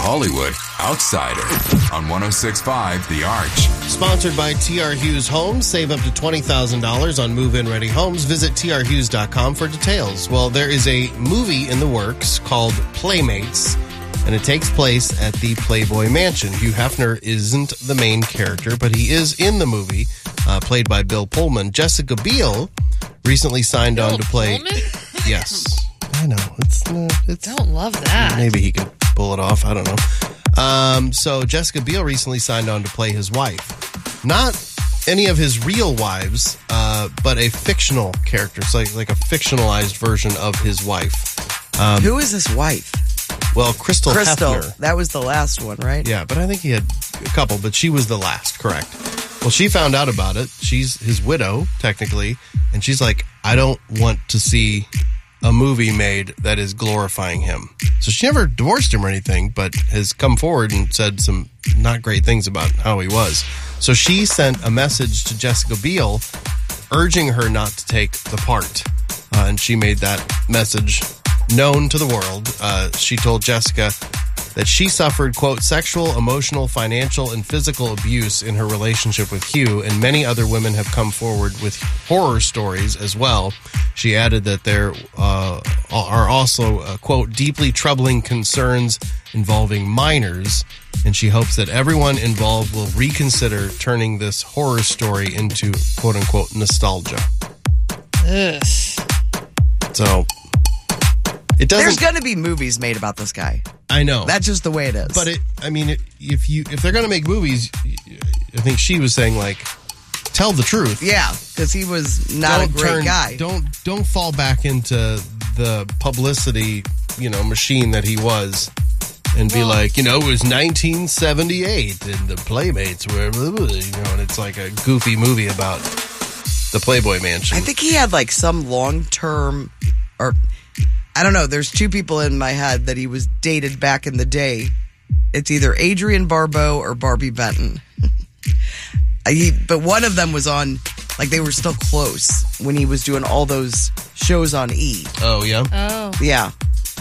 Hollywood Outsider on 106.5 The Arch. Sponsored by TR Hughes Homes. Save up to $20,000 on move-in ready homes. Visit trhughes.com for details. Well, there is a movie in the works called Playmates, and it takes place at the Playboy Mansion. Hugh Hefner isn't the main character, but he is in the movie, played by Bill Pullman. Jessica Biel recently signed on to play... Pullman? Yes. I know. It's Don't love that. Maybe he could pull it off. I don't know. So Jessica Biel recently signed on to play his wife. Not any of his real wives, but a fictional character. It's like a fictionalized version of his wife. Who is his wife? Well, Crystal Hefner. That was the last one, right? Yeah, but I think he had a couple, but she was the last, correct. Well, she found out about it. She's his widow, technically, and she's like, I don't want to see a movie made that is glorifying him. So she never divorced him or anything, but has come forward and said some not great things about how he was. So she sent a message to Jessica Biel urging her not to take the part. And she made that message known to the world. She told Jessica that she suffered, quote, sexual, emotional, financial, and physical abuse in her relationship with Hugh, and many other women have come forward with horror stories as well. She added that there are also, quote, deeply troubling concerns involving minors, and she hopes that everyone involved will reconsider turning this horror story into, quote, unquote, nostalgia. Ugh. So... There's going to be movies made about this guy. I know. That's just the way it is. But if they're going to make movies, I think she was saying, like, tell the truth. Yeah, because he was not a great guy. Don't fall back into the publicity, machine that he was, and be like, it was 1978 and the Playmates were, and it's like a goofy movie about the Playboy Mansion. I think he had like some long-term, or I don't know. There's two people in my head that he was dated back in the day. It's either Adrienne Barbeau or Barbie Benton. But one of them was on, like, they were still close when he was doing all those shows on E. Oh, yeah? Oh. Yeah.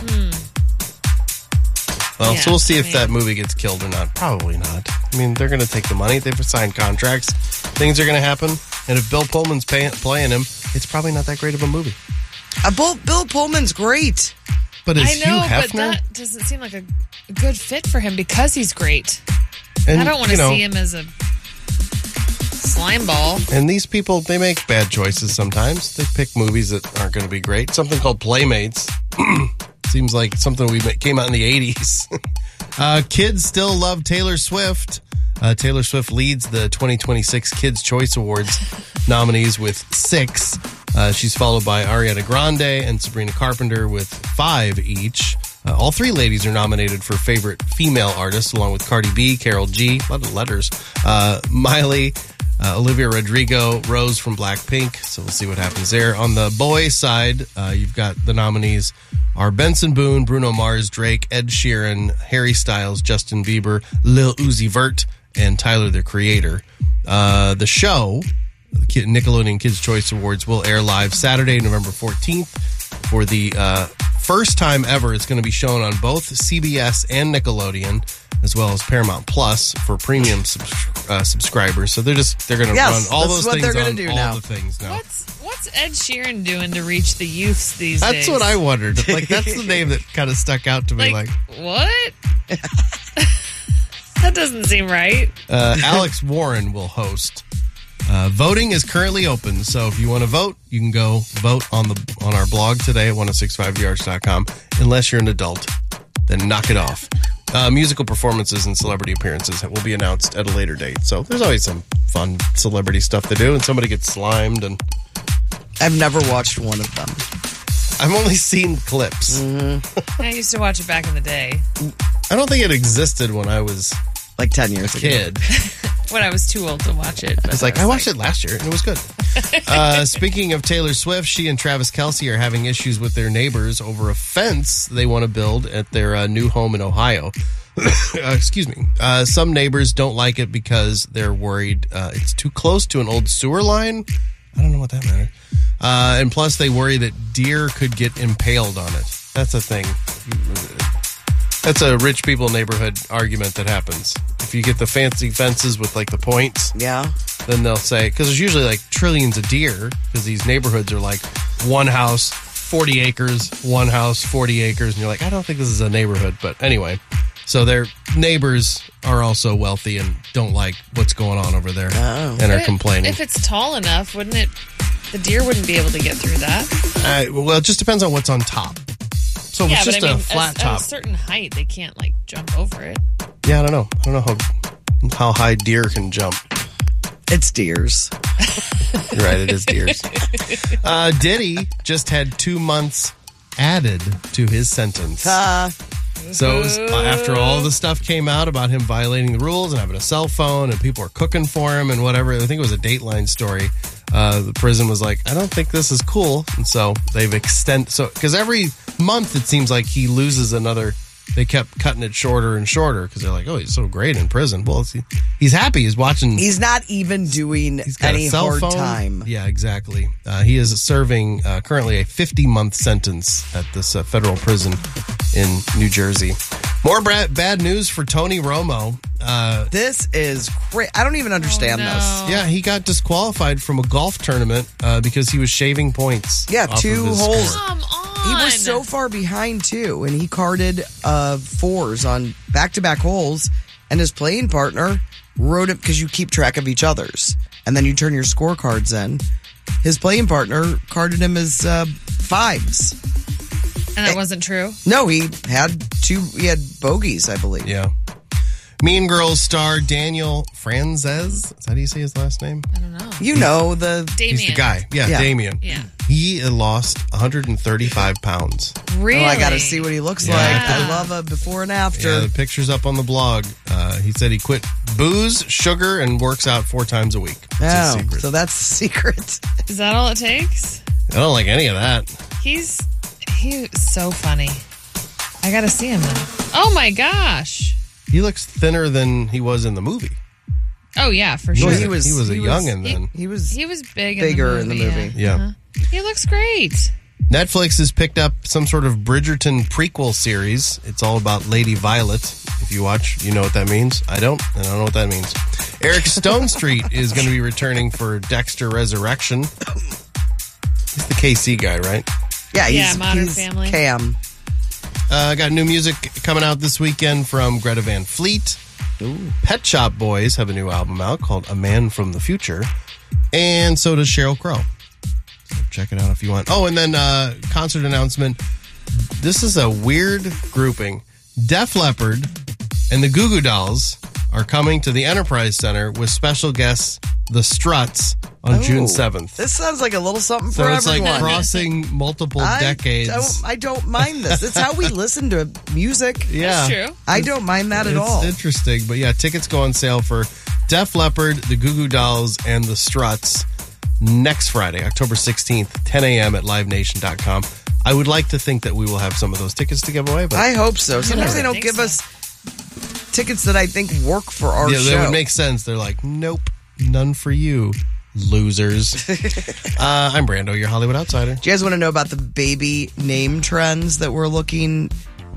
Well, so we'll see if that movie gets killed or not. Probably not. I mean, they're going to take the money. They've signed contracts. Things are going to happen. And if Bill Pullman's playing him, it's probably not that great of a movie. Bill Pullman's great. But is I know, Hugh Hefner? but that doesn't seem like a good fit for him because he's great. And, I don't want to see him as a slime ball. And these people, they make bad choices sometimes. They pick movies that aren't going to be great. Something called Playmates. Seems like something came out in the 80s. Kids still love Taylor Swift. Taylor Swift leads the 2026 Kids' Choice Awards nominees with 6. She's followed by Ariana Grande and Sabrina Carpenter with 5 each. All 3 ladies are nominated for favorite female artists, along with Cardi B, Karol G, a lot of letters, Miley, Olivia Rodrigo, Rose from Blackpink. So we'll see what happens there. On the boy side, you've got the nominees are Benson Boone, Bruno Mars, Drake, Ed Sheeran, Harry Styles, Justin Bieber, Lil Uzi Vert, and Tyler, the Creator. The show, the Nickelodeon Kids' Choice Awards, will air live Saturday, November 14th. For the first time ever, it's going to be shown on both CBS and Nickelodeon, as well as Paramount Plus for premium subscribers. So they're going to run all those things on all the things now. What's Ed Sheeran doing to reach the youths these days? That's what I wondered. Like, that's the name that kind of stuck out to me. Like what? That doesn't seem right. Alex Warren will host. Voting is currently open, so if you want to vote, you can go vote on our blog today at 1065thearch.com. Unless you're an adult, then knock it off. Musical performances and celebrity appearances will be announced at a later date. So there's always some fun celebrity stuff to do, and somebody gets slimed. And I've never watched one of them. I've only seen clips. Mm-hmm. I used to watch it back in the day. I don't think it existed when I was like 10 years ago. Kid. When I was too old to watch it. I watched it last year, and it was good. Speaking of Taylor Swift, she and Travis Kelce are having issues with their neighbors over a fence they want to build at their new home in Ohio. Excuse me. Some neighbors don't like it because they're worried it's too close to an old sewer line. I don't know what that matters. And plus, they worry that deer could get impaled on it. That's a thing. That's a rich people neighborhood argument that happens. If you get the fancy fences with like the points, Yeah. then they'll say, because there's usually like trillions of deer, because these neighborhoods are like one house, 40 acres, one house, 40 acres. And you're like, I don't think this is a neighborhood. But anyway, so their neighbors are also wealthy and don't like what's going on over there and are complaining. If it's tall enough, the deer wouldn't be able to get through that. Well, it just depends on what's on top. So if it's just a flat top. At a certain height, they can't like jump over it. Yeah, I don't know. I don't know how high deer can jump. It's deers. You're right, it is deers. Diddy just had 2 months added to his sentence. So it was, after all the stuff came out about him violating the rules and having a cell phone and people were cooking for him and whatever, I think it was a Dateline story. The prison was like, I don't think this is cool. And so they've extended. So, because every month it seems like he loses another. They kept cutting it shorter and shorter because they're like, oh, he's so great in prison. Well, he's happy. He's watching. He's not even doing He's got any a cell hard phone. time. Yeah, exactly. He is serving currently a 50-month sentence at this federal prison in New Jersey. More bad news for Tony Romo. This is crazy. I don't even understand this. Yeah, he got disqualified from a golf tournament because he was shaving points. Yeah, off 2 of his holes. score. Come on. He was so far behind, too, and he carded 4s on back-to-back holes, and his playing partner wrote it because you keep track of each other's, and then you turn your scorecards in. His playing partner carded him as 5s. And that wasn't true? No, he had bogeys, I believe. Yeah. Mean Girls star Daniel Franzese. Is that how you say his last name? I don't know. You know, Damien. He's the guy. Yeah, Yeah. Damien. Yeah. He lost 135 pounds. Really? Oh, I got to see what he looks like. I love a before and after. Yeah, the picture's up on the blog. He said he quit booze, sugar, and works out 4 times a week. That's his secret. So that's the secret. Is that all it takes? I don't like any of that. He's so funny. I got to see him now. Oh my gosh. He looks thinner than he was in the movie. Oh yeah, for sure. He was a youngin' then. He was big bigger in the movie. Yeah. He looks great. Netflix has picked up some sort of Bridgerton prequel series. It's all about Lady Violet. If you watch, you know what that means. I don't know what that means. Eric Stone Street is going to be returning for Dexter Resurrection. He's the KC guy, right? Yeah, Modern he's Family. Cam. Got new music coming out this weekend from Greta Van Fleet. Pet Shop Boys have a new album out called A Man from the Future. And so does Sheryl Crow. So check it out if you want. Oh, and then concert announcement. This is a weird grouping. Def Leppard and the Goo Goo Dolls are coming to the Enterprise Center with special guests, the Struts, on June 7th. This sounds like a little something So for it's everyone. like crossing multiple decades. I don't mind this. It's how we listen to music. Yeah. That's true. I don't mind that at all. It's interesting. But yeah, tickets go on sale for Def Leppard, the Goo Goo Dolls, and the Struts next Friday, October 16th, 10 a.m. at livenation.com. I would like to think that we will have some of those tickets to give away. But I hope so. Sometimes they don't think give so. us tickets that I think work for our yeah, show. that would make sense. They're like, nope, none for you, losers. I'm Brando, your Hollywood outsider. Do you guys want to know about the baby name trends that we're looking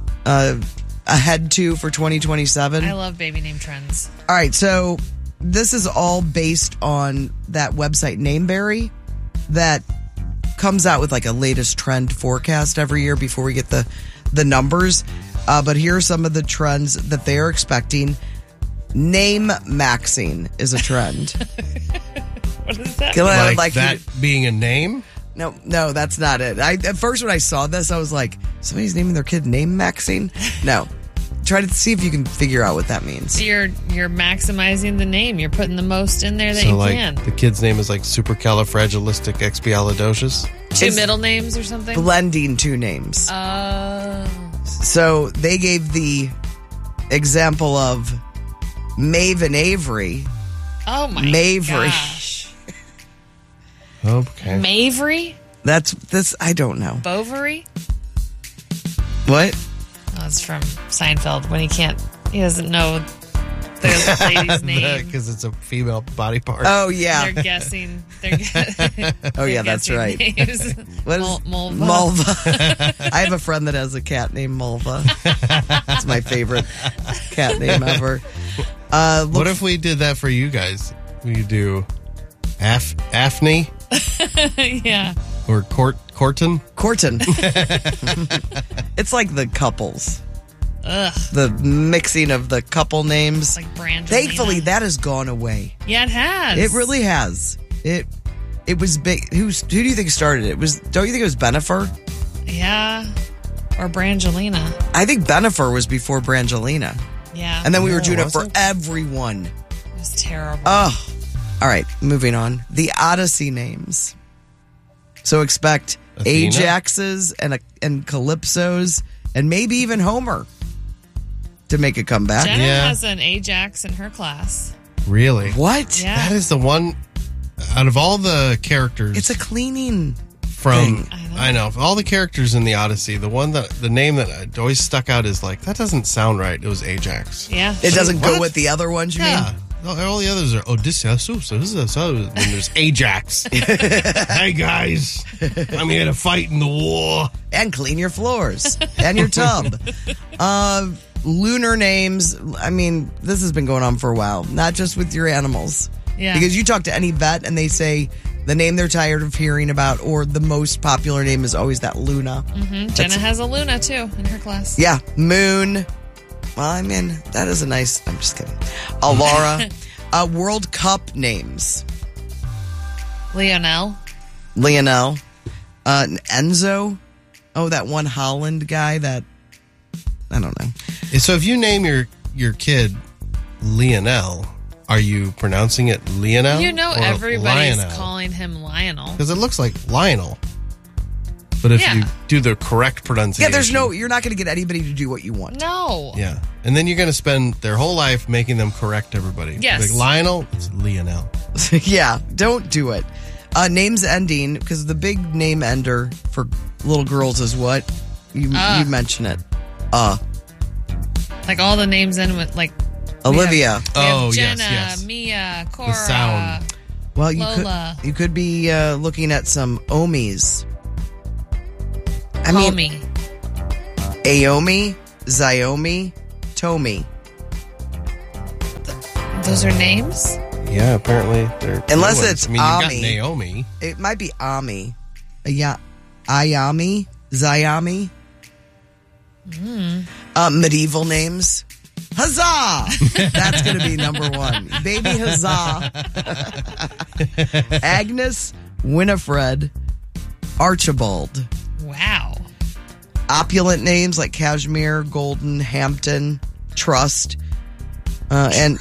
ahead to for 2027? I love baby name trends. All right, so this is all based on that website Nameberry that comes out with like a latest trend forecast every year before we get the numbers. But here are some of the trends that they are expecting. Name maxing is a trend. What is that? Like that being a name? No, that's not it. At first when I saw this, I was like, somebody's naming their kid Name maxing? No. Try to see if you can figure out what that means. So you're maximizing the name. You're putting the most in there that So you like can. the kid's name is like supercalifragilisticexpialidocious. Two middle names or something? Blending 2 names. So they gave the example of Maeve and Avery. Oh my Mavery. gosh. Okay. Mavery? That's this. I don't know. Bovary? What? Oh, it's from Seinfeld when he doesn't know the lady's name. Because it's a female body part. Oh yeah. They're guessing. Oh yeah, that's right. Names. What is Mulva. Mulva? I have a friend that has a cat named Mulva. That's my favorite cat name ever. What if we did that for you guys? We could do Afney Yeah. or Corton. Corton. It's like the couples. Ugh. The mixing of the couple names. Like Brangelina. Thankfully, that has gone away. Yeah, it has. It really has. It was big. Who do you think started it? Don't you think it was Bennifer? Yeah. Or Brangelina. I think Bennifer was before Brangelina. Yeah. And then we were Yeah, doing it was for it? everyone. It was terrible. Oh. All right, moving on. The Odyssey names. So expect Athena? Ajaxes and Calypsos and maybe even Homer to make a comeback. Jenna Yeah. has an Ajax in her class. Really? What? Yeah. That is the one out of all the characters It's a cleaning from thing. I know of all the characters in the Odyssey, the name that always stuck out is like that doesn't sound right. It was Ajax. Yeah. It doesn't go What? with the other ones, you Yeah. mean? All the others are Odysseus, and there's Ajax. Hey guys, I'm here to fight in the war. And clean your floors and your tub. Lunar names. I mean, this has been going on for a while, not just with your animals. Yeah. Because you talk to any vet and they say the name they're tired of hearing about or the most popular name is always that Luna. Jenna has a Luna, too, in her class. Yeah. Moon. Well, I mean, that is a nice... I'm just kidding. Laura. World Cup names. Lionel. Enzo. Oh, that one Holland guy that... I don't know. So if you name your kid Lionel, are you pronouncing it Lionel? You know or everybody's Lionel? calling him Lionel. Because it looks like Lionel. But if Yeah. you do the correct pronunciation. Yeah, you're not going to get anybody to do what you want. No. Yeah. And then you're going to spend their whole life making them correct everybody. Yes. Like Lionel, it's Lionel. Yeah, don't do it. Names ending, because the big name ender for little girls is what? You mention it. Like all the names in with, like, Olivia. we have Oh, Jenna, yes. Mia, Cora. sound. Well, Lola. you could be looking at some Omis. I Call mean, me. Aomi, Xiaomi, Tomi. Those are names? Yeah, apparently they're Unless new ones. it's I mean, you've got Ami. Naomi. It might be Ami. Yeah, Ayami, Xiaomi. Medieval names. Huzzah! That's going to be number one. Baby Huzzah. Agnes, Winifred, Archibald. Wow. Opulent names like Cashmere, Golden, Hampton, Trust. And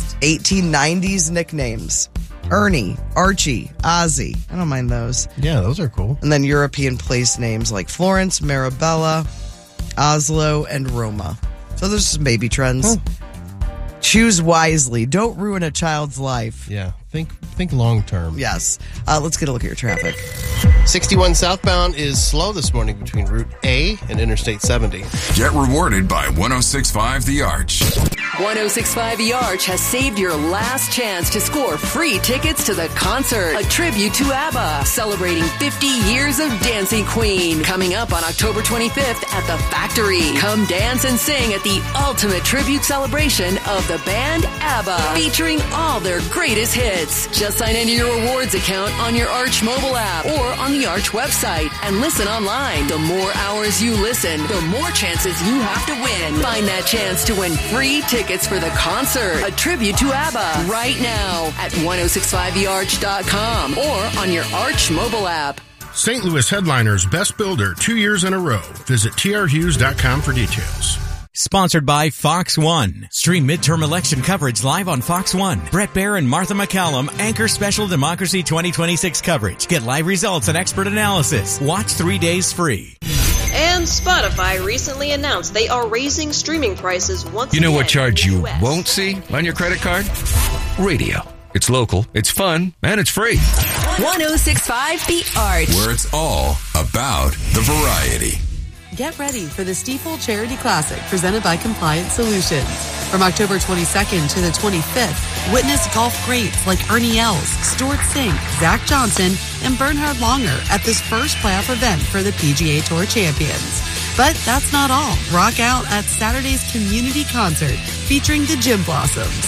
1890s nicknames. Ernie, Archie, Ozzy. I don't mind those. Yeah, those are cool. And then European place names like Florence, Marabella, Oslo, and Roma. So there's some baby trends. Choose wisely. Don't ruin a child's life. Yeah, think long term. Yes. Let's get a look at your traffic. 61 southbound is slow this morning between Route A and Interstate 70. Get rewarded by 106.5 The Arch. 106.5 The Arch has saved your last chance to score free tickets to the concert, a tribute to ABBA, celebrating 50 years of Dancing Queen, coming up on October 25th at the Factory. Come dance and sing at the ultimate tribute celebration of the band ABBA, featuring all their greatest hits. Just sign into your rewards account on your Arch mobile app or on the Arch website and listen online. The more hours you listen, the more chances you have to win. Find that chance to win free tickets for the concert, a tribute to ABBA, right now at 1065thearch.com or on your Arch mobile app. St. Louis Headliners Best Builder 2 years in a row. Visit trhughes.com for details. Sponsored by Fox One. Stream midterm election coverage live on Fox One. Brett Baer and Martha McCallum anchor Special Democracy 2026 coverage. Get live results and expert analysis. Watch 3 days free. And Spotify recently announced they are raising streaming prices once You know again what charge in the you US. won't see on your credit card? Radio. It's local, it's fun, and it's free. 1065 The Arch. Where it's all about the variety. Get ready for the Stiefel Charity Classic presented by Compliance Solutions. From October 22nd to the 25th, witness golf greats like Ernie Els, Stuart Sink, Zach Johnson, and Bernhard Langer at this first playoff event for the PGA Tour champions. But that's not all. Rock out at Saturday's community concert featuring the Gym Blossoms.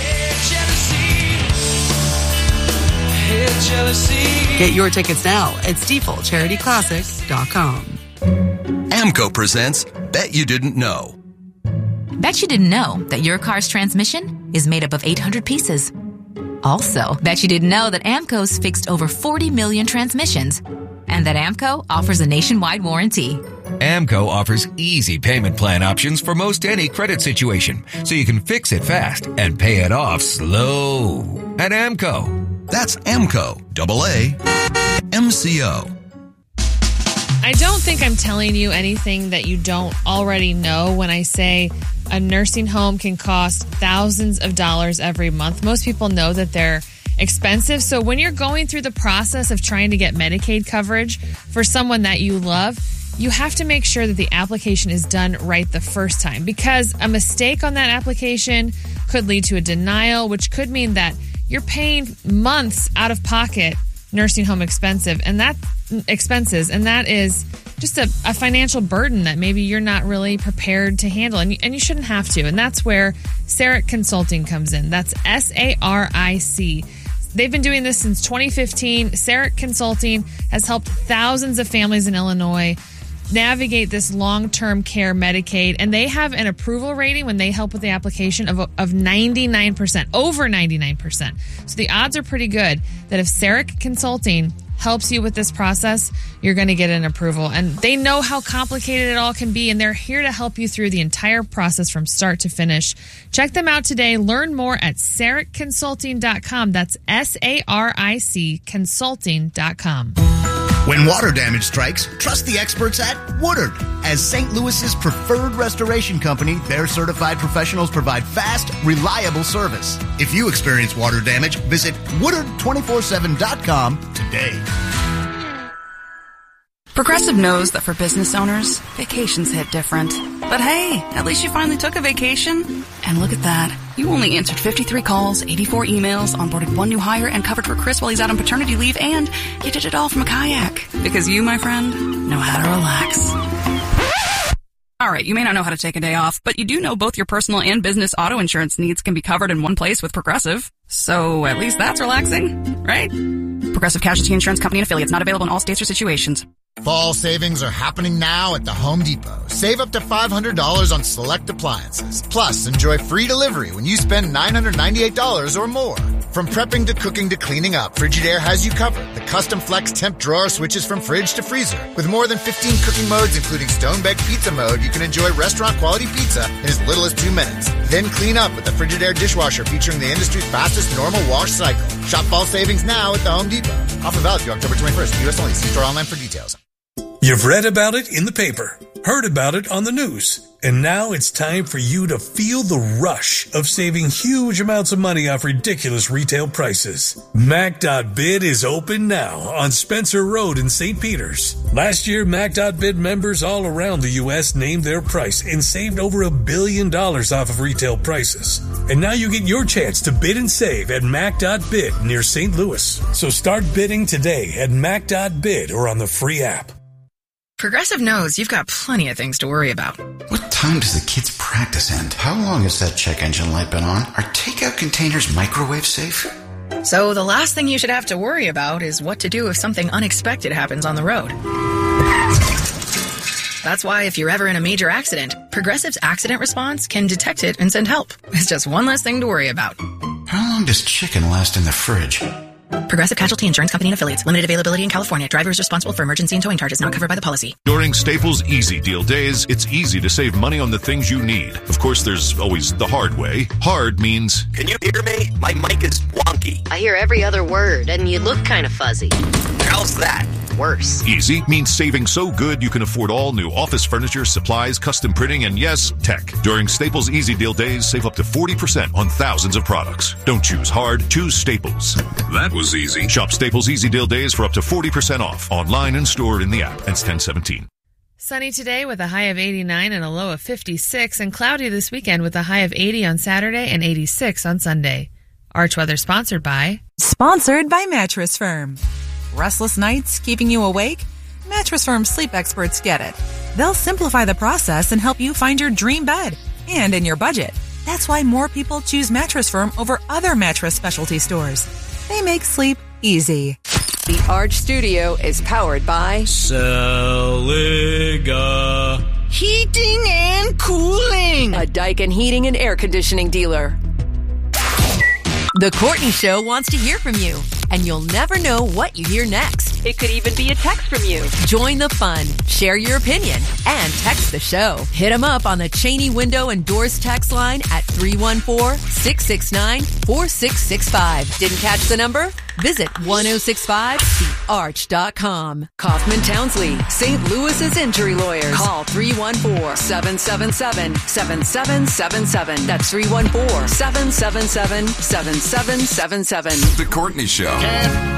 Get your tickets now at StiefelCharityClassic.com. AMCO presents Bet You Didn't Know. Bet you didn't know that your car's transmission is made up of 800 pieces. Also, bet you didn't know that AMCO's fixed over 40 million transmissions and that AMCO offers a nationwide warranty. AMCO offers easy payment plan options for most any credit situation, so you can fix it fast and pay it off slow. At AMCO. That's AMCO, AA-MCO. I don't think I'm telling you anything that you don't already know when I say a nursing home can cost thousands of dollars every month. Most people know that they're expensive. So when you're going through the process of trying to get Medicaid coverage for someone that you love, you have to make sure that the application is done right the first time, because a mistake on that application could lead to a denial, which could mean that you're paying months out of pocket nursing home expenses, and that is just a financial burden that maybe you're not really prepared to handle, and you shouldn't have to. And that's where SARIC Consulting comes in. That's SARIC. They've been doing this since 2015. SARIC Consulting has helped thousands of families in Illinois navigate this long-term care Medicaid, and they have an approval rating when they help with the application of 99%, over 99%. So the odds are pretty good that if SARIC Consulting helps you with this process, you're going to get an approval. And they know how complicated it all can be, and they're here to help you through the entire process from start to finish. Check them out today. Learn more at saricconsulting.com. That's SARIC consulting.com. When water damage strikes, trust the experts at Woodard. As St. Louis's preferred restoration company, their certified professionals provide fast, reliable service. If you experience water damage, visit Woodard247.com today. Progressive knows that for business owners, vacations hit different. But hey, at least you finally took a vacation. And look at that. You only answered 53 calls, 84 emails, onboarded one new hire, and covered for Chris while he's out on paternity leave, and you did it all from a kayak. Because you, my friend, know how to relax. All right, you may not know how to take a day off, but you do know both your personal and business auto insurance needs can be covered in one place with Progressive. So at least that's relaxing, right? Progressive Casualty Insurance Company and Affiliates, not available in all states or situations. Fall savings are happening now at the Home Depot. Save up to $500 on select appliances. Plus, enjoy free delivery when you spend $998 or more. From prepping to cooking to cleaning up, Frigidaire has you covered. The custom flex temp drawer switches from fridge to freezer. With more than 15 cooking modes, including stone-baked pizza mode, you can enjoy restaurant-quality pizza in as little as 2 minutes. Then clean up with the Frigidaire dishwasher featuring the industry's fastest normal wash cycle. Shop fall savings now at the Home Depot. Offer valid through October 21st. U.S. only. See store online for details. You've read about it in the paper, heard about it on the news, and now it's time for you to feel the rush of saving huge amounts of money off ridiculous retail prices. Mac.bid is open now on Spencer Road in St. Peters. Last year, Mac.bid members all around the U.S. named their price and saved over $1 billion off of retail prices. And now you get your chance to bid and save at Mac.bid near St. Louis. So start bidding today at Mac.bid or on the free app. Progressive knows you've got plenty of things to worry about. What time does the kids' practice end? How long has that check engine light been on? Are takeout containers microwave safe? So the last thing you should have to worry about is what to do if something unexpected happens on the road. That's why if you're ever in a major accident, Progressive's accident response can detect it and send help. It's just one less thing to worry about. How long does chicken last in the fridge? Progressive Casualty Insurance Company and Affiliates. Limited availability in California. Driver is responsible for emergency and towing charges not covered by the policy. During Staples Easy Deal Days, it's easy to save money on the things you need. Of course, there's always the hard way. Hard means... Can you hear me? My mic is wonky. I hear every other word, and you look kind of fuzzy. How's that? Worse. Easy means saving so good you can afford all new office furniture, supplies, custom printing, and yes, tech. During Staples Easy Deal Days, save up to 40% on thousands of products. Don't choose hard, choose Staples. That was easy. Shop Staples Easy Deal Days for up to 40% off. Online and stored in the app. Ends 10/17. Sunny today with a high of 89 and a low of 56, and cloudy this weekend with a high of 80 on Saturday and 86 on Sunday. Arch Weather sponsored by Mattress Firm. Restless nights keeping you awake? Mattress Firm sleep experts get it. They'll simplify the process and help you find your dream bed and in your budget. That's why more people choose Mattress Firm over other mattress specialty stores. They make sleep easy. The Arch Studio is powered by Celica Heating and Cooling, a Daikin heating and air conditioning dealer. The Courtney Show wants to hear from you, and you'll never know what you hear next. It could even be a text from you. Join the fun, share your opinion, and text the show. Hit them up on the Cheney Window and Doors text line at 314-669-4665. Didn't catch the number? Visit 1065thearch.com. Kaufman Townsley, St. Louis's injury lawyers. Call 314-777-7777. That's 314-777-7777. The Courtney Show.